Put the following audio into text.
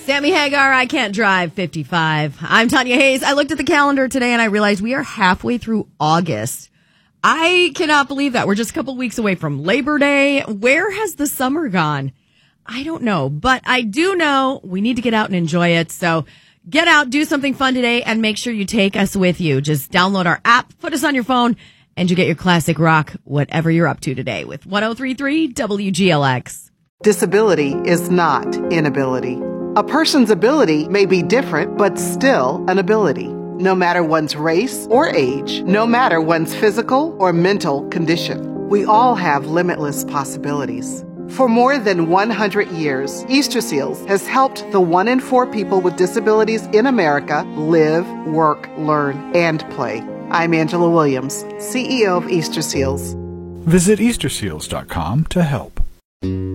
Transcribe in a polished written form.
Sammy Hagar, I Can't Drive, 55. I'm Tanya Hayes. I looked at the calendar today and I realized we are halfway through August. I cannot believe that. We're just a couple weeks away from Labor Day. Where has the summer gone? I don't know, but I do know we need to get out and enjoy it. So get out, do something fun today, and make sure you take us with you. Just download our app, put us on your phone, and you get your classic rock, whatever you're up to today with 103.3 WGLX. Disability is not inability. A person's ability may be different, but still an ability. No matter one's race or age, no matter one's physical or mental condition, we all have limitless possibilities. For more than 100 years, Easter Seals has helped the 1 in 4 people with disabilities in America live, work, learn, and play. I'm Angela Williams, CEO of Easter Seals. Visit EasterSeals.com to help.